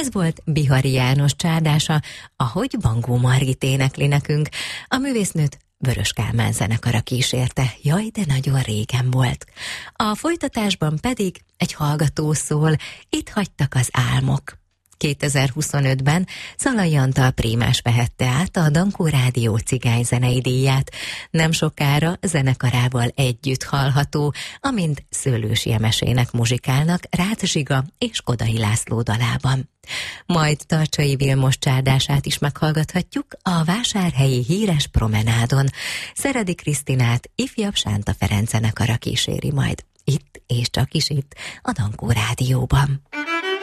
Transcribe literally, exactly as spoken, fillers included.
Ez volt Bihari János csádása, ahogy Bangó Margit énekli nekünk. A művésznőt Vörös Kálmán zenekara kísérte, jaj, de nagyon régen volt. A folytatásban pedig egy hallgató szól, itt hagytak az álmok. kétezer-huszonötben Szalai Antal prímás vehette át a Dankó Rádió cigányzenei díját. Nem sokára zenekarával együtt hallható, amint Szőlősi Emesének muzsikálnak Rácz Zsiga és Kodai László dalában. Majd Tarcsai Vilmos csárdását is meghallgathatjuk a vásárhelyi híres promenádon. Szeredi Krisztinát ifjabb Sánta Ferenc zenekara kíséri majd. Itt és csak is itt, a Dankó Rádióban.